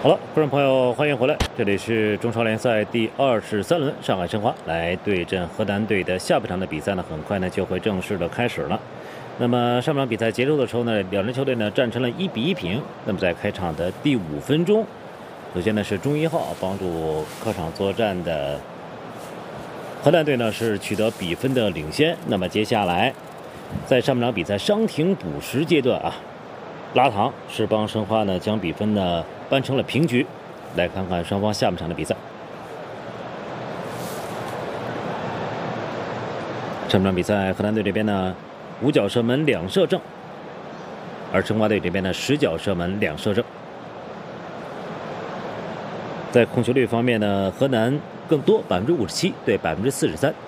好了，观众朋友，欢迎回来，这里是中超联赛第23轮，上海申花来对阵河南队的下半场的比赛呢，很快呢就会正式的开始了。那么上半场比赛结束的时候呢，两支球队呢战成了1-1平。那么在开场的第5分钟，首先呢是钟一浩帮助客场作战的河南队呢是取得比分的领先。那么接下来在上半场比赛伤停补时阶段啊，拉唐是帮申花呢将比分呢扳成了平局。来看看双方下半场的比赛。上半场比赛，河南队这边呢5脚射门2射正，而申花队这边呢10脚射门2射正。在控球率方面呢，河南更多57%对43%，